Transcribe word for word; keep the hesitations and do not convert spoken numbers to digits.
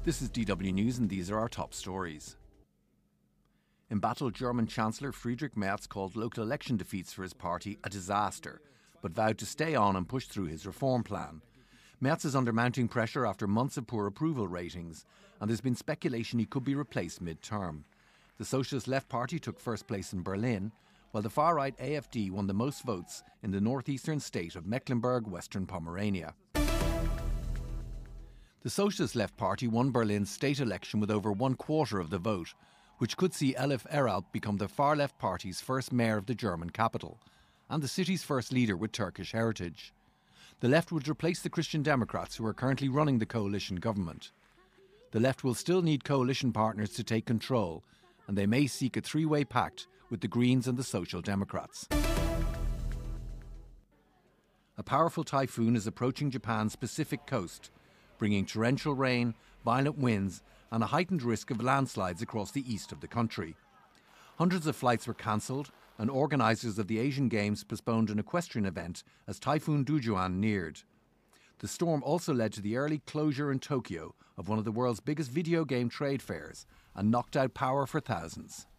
This is D W News and these are our top stories. Embattled German Chancellor Friedrich Merz called local election defeats for his party a disaster, but vowed to stay on and push through his reform plan. Merz is under mounting pressure after months of poor approval ratings, and there's been speculation he could be replaced mid-term. The Socialist Left Party took first place in Berlin, while the far-right A F D won the most votes in the northeastern state of Mecklenburg-Western Pomerania. The Socialist Left Party won Berlin's state election with over one quarter of the vote, which could see Elif Eralp become the far-left party's first mayor of the German capital, and the city's first leader with Turkish heritage. The left would replace the Christian Democrats, who are currently running the coalition government. The left will still need coalition partners to take control, and they may seek a three-way pact with the Greens and the Social Democrats. A powerful typhoon is approaching Japan's Pacific coast, bringing torrential rain, violent winds and a heightened risk of landslides across the east of the country. Hundreds of flights were cancelled, and organisers of the Asian Games postponed an equestrian event as Typhoon Dujuan neared. The storm also led to the early closure in Tokyo of one of the world's biggest video game trade fairs and knocked out power for thousands.